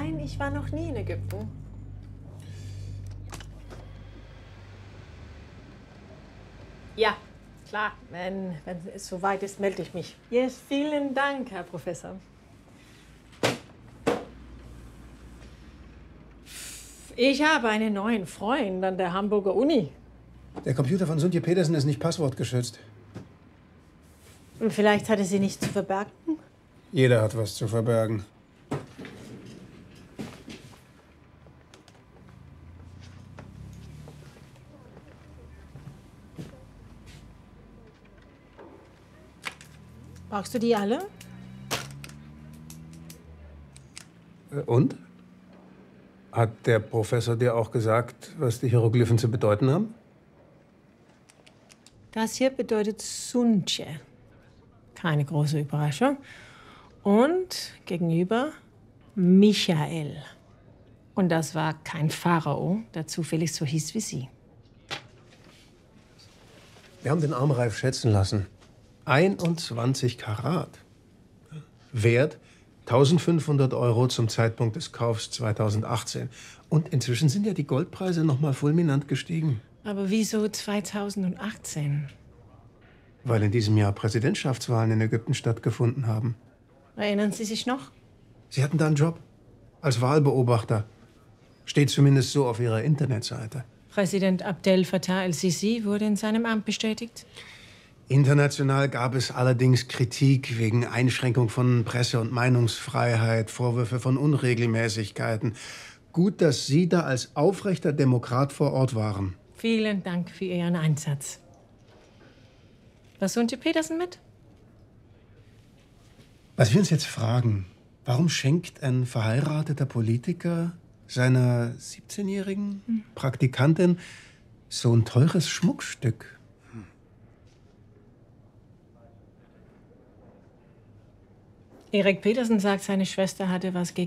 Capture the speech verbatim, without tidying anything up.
Nein, ich war noch nie in Ägypten. Ja, klar. Wenn, wenn es soweit ist, melde ich mich. Yes, vielen Dank, Herr Professor. Ich habe einen neuen Freund an der Hamburger Uni. Der Computer von Suntje Petersen ist nicht passwortgeschützt. Vielleicht hatte sie nichts zu verbergen? Jeder hat was zu verbergen. Brauchst du die alle? Und? Hat der Professor dir auch gesagt, was die Hieroglyphen zu bedeuten haben? Das hier bedeutet Suntje. Keine große Überraschung. Und gegenüber Michael. Und das war kein Pharao, der zufällig so hieß wie sie. Wir haben den Armreif schätzen lassen. einundzwanzig Karat. Wert eintausendfünfhundert Euro zum Zeitpunkt des Kaufs zweitausendachtzehn. Und inzwischen sind ja die Goldpreise noch mal fulminant gestiegen. Aber wieso zweitausendachtzehn? Weil in diesem Jahr Präsidentschaftswahlen in Ägypten stattgefunden haben. Erinnern Sie sich noch? Sie hatten da einen Job. Als Wahlbeobachter. Steht zumindest so auf Ihrer Internetseite. Präsident Abdel Fattah el-Sisi wurde in seinem Amt bestätigt. International gab es allerdings Kritik wegen Einschränkung von Presse- und Meinungsfreiheit, Vorwürfe von Unregelmäßigkeiten. Gut, dass Sie da als aufrechter Demokrat vor Ort waren. Vielen Dank für Ihren Einsatz. Was Suntje Petersen mit? Was wir uns jetzt fragen, warum schenkt ein verheirateter Politiker seiner siebzehnjährigen hm. Praktikantin so ein teures Schmuckstück? Erik Petersen sagt, seine Schwester hatte was gegen